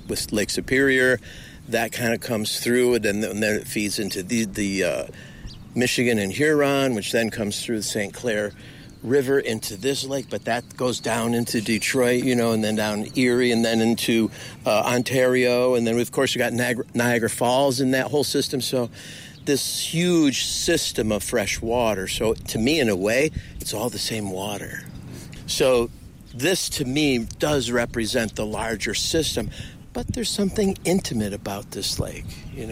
with Lake Superior. That kind of comes through, and then it feeds into the Michigan and Huron, which then comes through the St. Clair River into this lake, but that goes down into Detroit, and then down Erie, and then into Ontario, and then, of course, you got Niagara Falls in that whole system, so this huge system of fresh water. So to me, in a way, it's all the same water. So this, to me, does represent the larger system, but there's something intimate about this lake,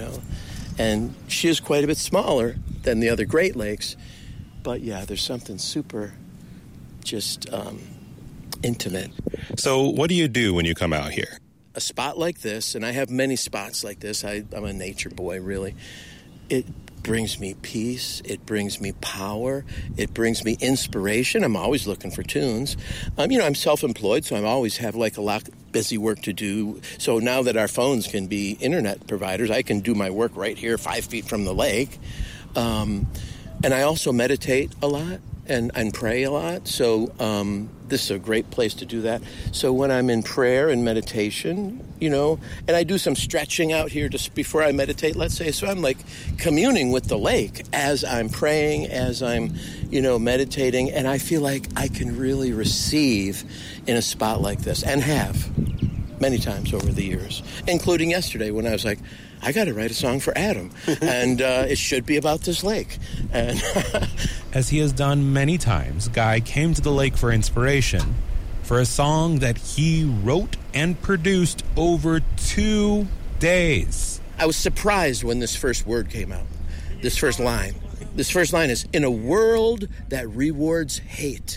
And she is quite a bit smaller than the other Great Lakes, but yeah, there's something super just intimate. So what do you do when you come out here? A spot like this, and I have many spots like this. I'm a nature boy, really. It brings me peace. It brings me power. It brings me inspiration. I'm always looking for tunes. I'm self-employed, so I always have a lot of busy work to do. So now that our phones can be internet providers, I can do my work right here 5 feet from the lake. And I also meditate a lot and pray a lot. So this is a great place to do that. So when I'm in prayer and meditation, and I do some stretching out here just before I meditate, let's say, so I'm like communing with the lake as I'm praying, as I'm, meditating, and I feel like I can really receive in a spot like this, and have many times over the years, including yesterday when I was like, I got to write a song for Adam, and it should be about this lake. And as he has done many times, Guy came to the lake for inspiration for a song that he wrote and produced over 2 days. I was surprised when this first word came out, this first line. This first line is, in a world that rewards hate.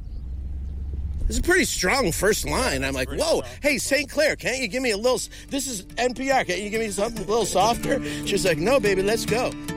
It's a pretty strong first line. I'm like, whoa, hey, St. Clair, can't you give me a little, this is NPR, can't you give me something a little softer? She's like, no, baby, let's go.